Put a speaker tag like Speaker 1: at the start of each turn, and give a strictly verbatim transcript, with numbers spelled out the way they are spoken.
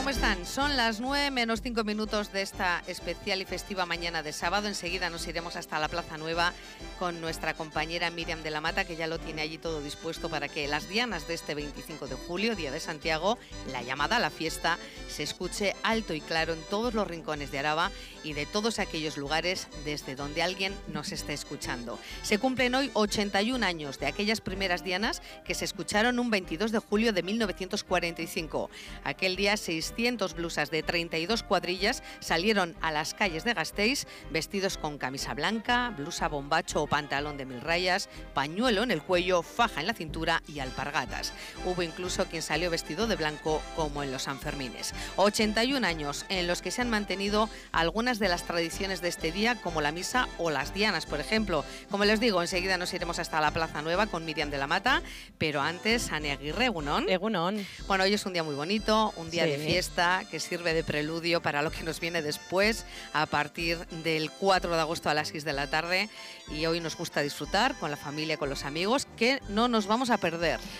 Speaker 1: ¿cómo están? Son las nueve menos cinco minutos de esta especial y festiva mañana de sábado. Enseguida nos iremos hasta la Plaza Nueva con nuestra compañera Miriam de la Mata, que ya lo tiene allí todo dispuesto para que las dianas de este veinticinco de julio, Día de Santiago, la llamada a la fiesta, se escuche alto y claro en todos los rincones de Araba y de todos aquellos lugares desde donde alguien nos esté escuchando. Se cumplen hoy ochenta y un años de aquellas primeras dianas que se escucharon un veintidós de julio de mil novecientos cuarenta y cinco. Aquel día seiscientas blusas de treinta y dos cuadrillas salieron a las calles de Gasteiz vestidos con camisa blanca, blusa bombacho o pantalón de mil rayas, pañuelo en el cuello, faja en la cintura y alpargatas. Hubo incluso quien salió vestido de blanco como en los Sanfermines. ochenta y un años en los que se han mantenido algunas de las tradiciones de este día, como la misa o las dianas, por ejemplo. Como les digo, enseguida nos iremos hasta la Plaza Nueva con Miriam de la Mata, pero antes, Ane Aguirre, Egunon.
Speaker 2: Egunon.
Speaker 1: Bueno, hoy es un día muy bonito, un día
Speaker 2: Sí.
Speaker 1: de fiesta que sirve de preludio para lo que nos viene después, a partir del cuatro de agosto a las seis de la tarde. Y hoy nos gusta disfrutar con la familia, con los amigos, que no nos vamos a perder.